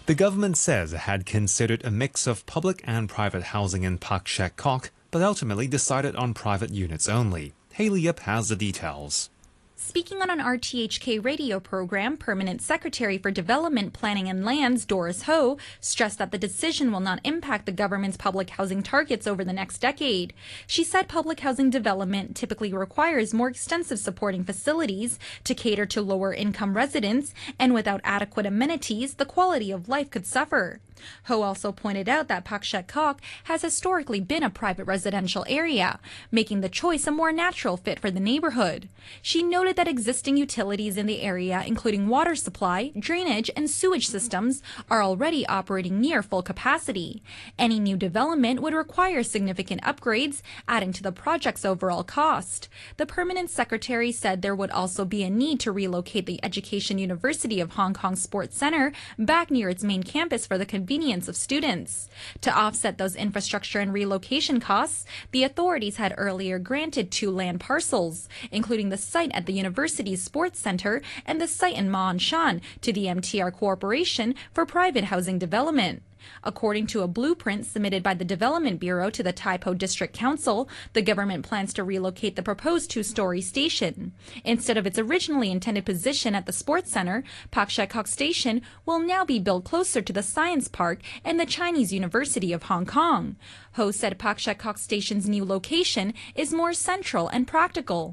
The government says it had considered a mix of public and private housing in Pak Shek Kok, but ultimately decided on private units only. Haley Yip has the details. Speaking on an RTHK radio program, Permanent Secretary for Development, Planning and Lands, Doris Ho, stressed that the decision will not impact the government's public housing targets over the next decade. She said public housing development typically requires more extensive supporting facilities to cater to lower-income residents, and without adequate amenities, the quality of life could suffer. Ho also pointed out that Pak Shek Kok has historically been a private residential area, making the choice a more natural fit for the neighborhood. She noted that existing utilities in the area, including water supply, drainage, and sewage systems, are already operating near full capacity. Any new development would require significant upgrades, adding to the project's overall cost. The permanent secretary said there would also be a need to relocate the Education University of Hong Kong Sports Center back near its main campus for the convenience of students. To offset those infrastructure and relocation costs, the authorities had earlier granted 2 land parcels, including the site at the university's sports center and the site in Ma On Shan, to the MTR Corporation for private housing development. According to a blueprint submitted by the Development Bureau to the Tai Po District Council, the government plans to relocate the proposed 2-story station. Instead of its originally intended position at the sports center, Pak Shek Kok Station will now be built closer to the Science Park and the Chinese University of Hong Kong. Ho said Pak Shek Kok Station's new location is more central and practical.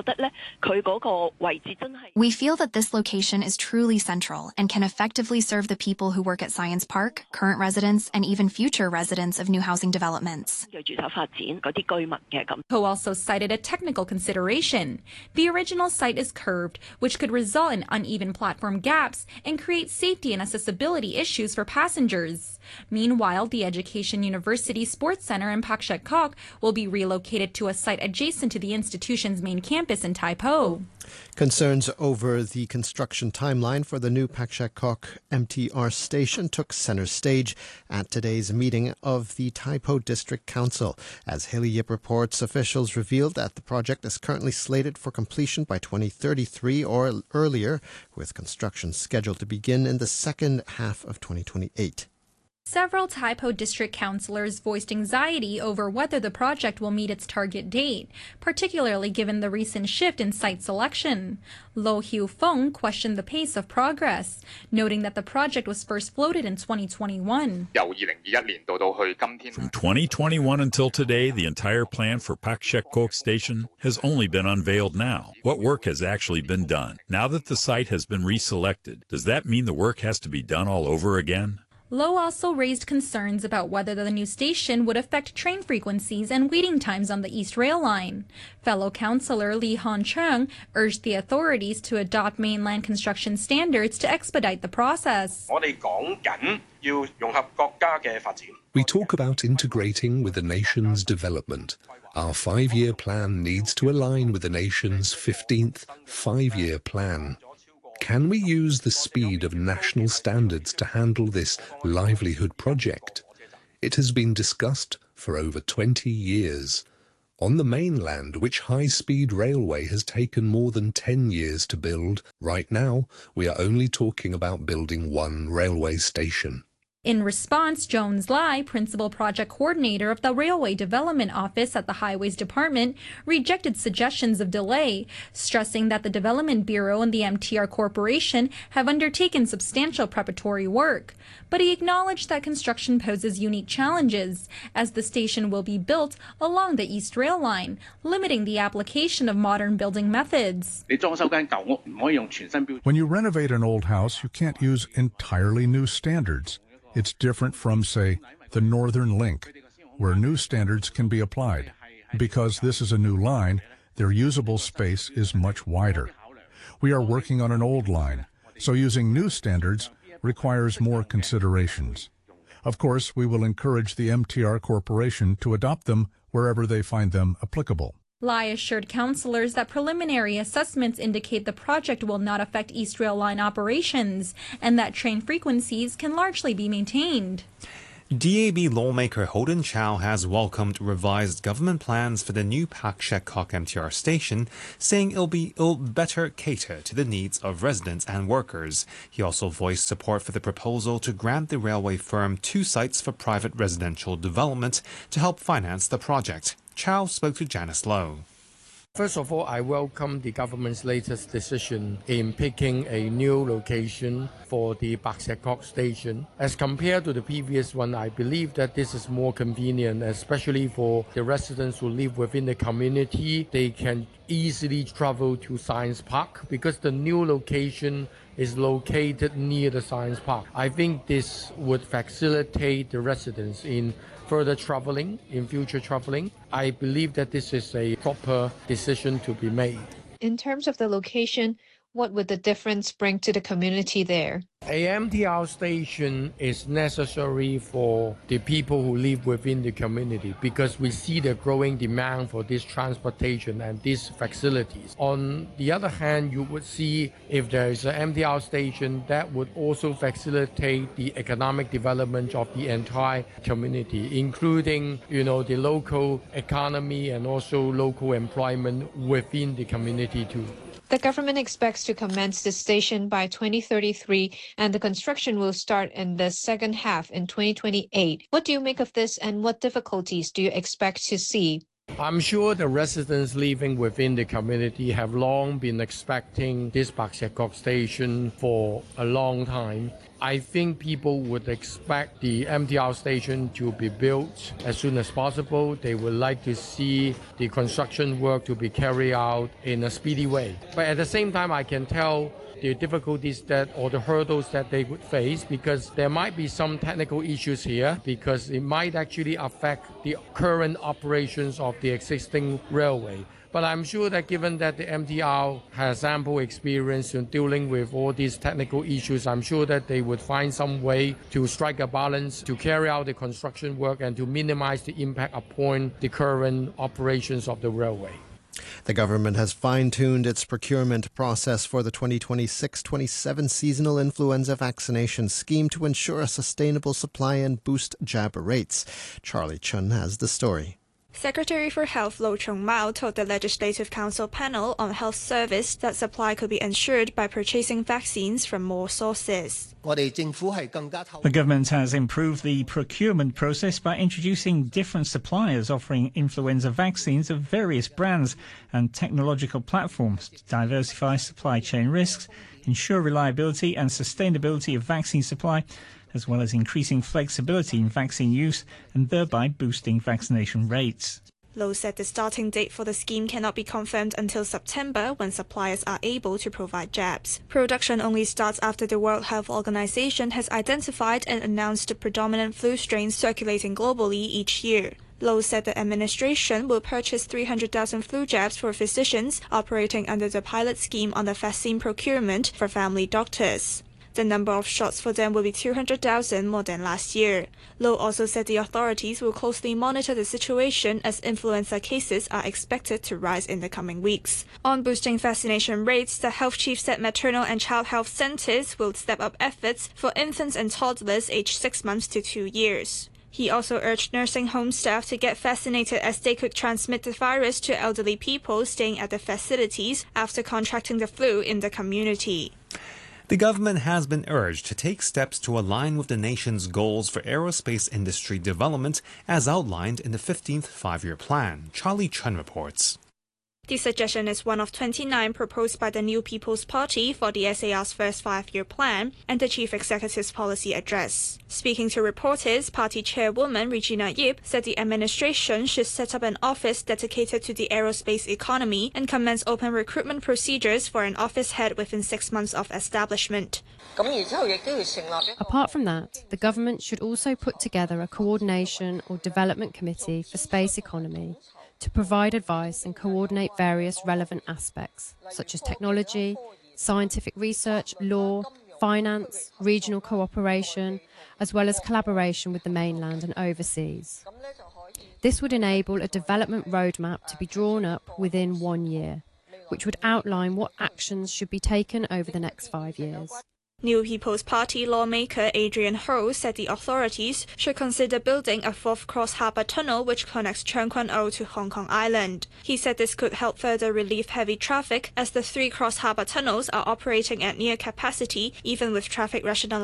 We feel that this location is truly central and can effectively serve the people who work at Science Park, current residents, and even future residents of new housing developments. Ho also cited a technical consideration. The original site is curved, which could result in uneven platform gaps and create safety and accessibility issues for passengers. Meanwhile, the Education University Sports Center in Pak Shek Kok will be relocated to a site adjacent to the institution's main campus in Tai Po. Concerns over the construction timeline for the new Pak Shek Kok MTR station took center stage at today's meeting of the Tai Po District Council. As Haley Yip reports, officials revealed that the project is currently slated for completion by 2033 or earlier, with construction scheduled to begin in the second half of 2028. Several Tai Po district councillors voiced anxiety over whether the project will meet its target date, particularly given the recent shift in site selection. Lo Hiu Feng questioned the pace of progress, noting that the project was first floated in 2021. From 2021 until today, the entire plan for Pak Shek Kok Station has only been unveiled now. What work has actually been done? Now that the site has been reselected, does that mean the work has to be done all over again? Lo also raised concerns about whether the new station would affect train frequencies and waiting times on the East Rail Line. Fellow councillor Li Han-chung urged the authorities to adopt mainland construction standards to expedite the process. We talk about integrating with the nation's development. Our 5-year plan needs to align with the nation's 15th 5-year plan. Can we use the speed of national standards to handle this livelihood project? It has been discussed for over 20 years. On the mainland, which high-speed railway has taken more than 10 years to build, right now we are only talking about building 1 railway station. In response, Jones Lai, Principal Project Coordinator of the Railway Development Office at the Highways Department, rejected suggestions of delay, stressing that the Development Bureau and the MTR Corporation have undertaken substantial preparatory work. But he acknowledged that construction poses unique challenges, as the station will be built along the East Rail Line, limiting the application of modern building methods. When you renovate an old house, you can't use entirely new standards. It's different from, say, the Northern Link, where new standards can be applied. Because this is a new line, their usable space is much wider. We are working on an old line, so using new standards requires more considerations. Of course, we will encourage the MTR Corporation to adopt them wherever they find them applicable. Lai assured councillors that preliminary assessments indicate the project will not affect East Rail Line operations and that train frequencies can largely be maintained. DAB lawmaker Holden Chow has welcomed revised government plans for the new Pak Shek Kok MTR station, saying it'll better cater to the needs of residents and workers. He also voiced support for the proposal to grant the railway firm 2 sites for private residential development to help finance the project. Chow spoke to Janice Lowe. First of all, I welcome the government's latest decision in picking a new location for the Pak Shek Kok station. As compared to the previous one, I believe that this is more convenient, especially for the residents who live within the community. They can easily travel to Science Park because the new location is located near the Science Park. I think this would facilitate the residents in further traveling, in future traveling. I believe that this is a proper decision to be made. In terms of the location, what would the difference bring to the community there? A MTR station is necessary for the people who live within the community because we see the growing demand for this transportation and these facilities. On the other hand, you would see if there is an MTR station that would also facilitate the economic development of the entire community, including, the local economy and also local employment within the community too. The government expects to commence the station by 2033, and the construction will start in the second half in 2028. What do you make of this, and what difficulties do you expect to see? I'm sure the residents living within the community have long been expecting this Pak Shek Kok station for a long time. I think people would expect the MTR station to be built as soon as possible. They would like to see the construction work to be carried out in a speedy way. But at the same time, I can tell the difficulties or the hurdles that they would face because there might be some technical issues here because it might actually affect the current operations of the existing railway. But I'm sure that given that the MTR has ample experience in dealing with all these technical issues, I'm sure that they would find some way to strike a balance to carry out the construction work and to minimize the impact upon the current operations of the railway. The government has fine-tuned its procurement process for the 2026-27 seasonal influenza vaccination scheme to ensure a sustainable supply and boost jab rates. Charlie Chun has the story. Secretary for Health Lo Chung-Mao told the Legislative Council panel on health service that supply could be ensured by purchasing vaccines from more sources. The government has improved the procurement process by introducing different suppliers offering influenza vaccines of various brands and technological platforms to diversify supply chain risks, ensure reliability and sustainability of vaccine supply, as well as increasing flexibility in vaccine use and thereby boosting vaccination rates. Lo said the starting date for the scheme cannot be confirmed until September when suppliers are able to provide jabs. Production only starts after the World Health Organization has identified and announced the predominant flu strains circulating globally each year. Lo said the administration will purchase 300,000 flu jabs for physicians operating under the pilot scheme on the vaccine procurement for family doctors. The number of shots for them will be 200,000 more than last year. Lo also said the authorities will closely monitor the situation as influenza cases are expected to rise in the coming weeks. On boosting vaccination rates, the health chief said maternal and child health centers will step up efforts for infants and toddlers aged 6 months to 2 years. He also urged nursing home staff to get vaccinated as they could transmit the virus to elderly people staying at the facilities after contracting the flu in the community. The government has been urged to take steps to align with the nation's goals for aerospace industry development as outlined in the 15th Five-Year Plan. Charlie Chun reports. The suggestion is one of 29 proposed by the New People's Party for the SAR's first 5-year plan and the Chief Executive's policy address. Speaking to reporters, Party Chairwoman Regina Yip said the administration should set up an office dedicated to the aerospace economy and commence open recruitment procedures for an office head within 6 months of establishment. Apart from that, the government should also put together a coordination or development committee for space economy to provide advice and coordinate various relevant aspects, such as technology, scientific research, law, finance, regional cooperation, as well as collaboration with the mainland and overseas. This would enable a development roadmap to be drawn up within 1 year, which would outline what actions should be taken over the next 5 years. New People's Party lawmaker Adrian Ho said the authorities should consider building a fourth cross-harbour tunnel which connects Tseung Kwan O to Hong Kong Island. He said this could help further relieve heavy traffic as the 3 cross-harbour tunnels are operating at near capacity even with traffic rationalisation